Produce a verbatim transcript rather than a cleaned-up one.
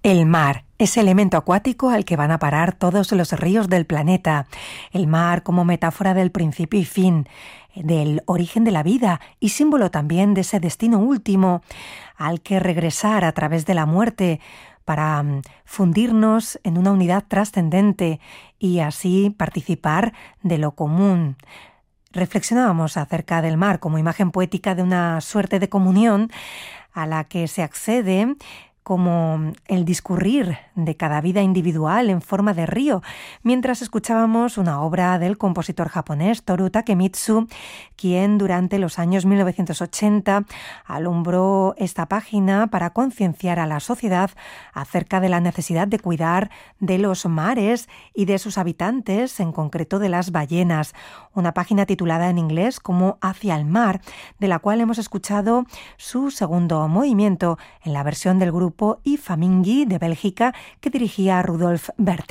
El mar, ese elemento acuático al que van a parar todos los ríos del planeta. El mar como metáfora del principio y fin, del origen de la vida y símbolo también de ese destino último al que regresar a través de la muerte para fundirnos en una unidad trascendente y así participar de lo común. Reflexionábamos acerca del mar como imagen poética de una suerte de comunión a la que se accede como el discurrir de cada vida individual en forma de río, mientras escuchábamos una obra del compositor japonés Toru Takemitsu, quien durante los años mil novecientos ochenta alumbró esta página para concienciar a la sociedad acerca de la necesidad de cuidar de los mares y de sus habitantes, en concreto de las ballenas. Una página titulada en inglés como Hacia el mar, de la cual hemos escuchado su segundo movimiento en la versión del grupo I Faminghi de Bélgica que dirigía Rudolf Berthe.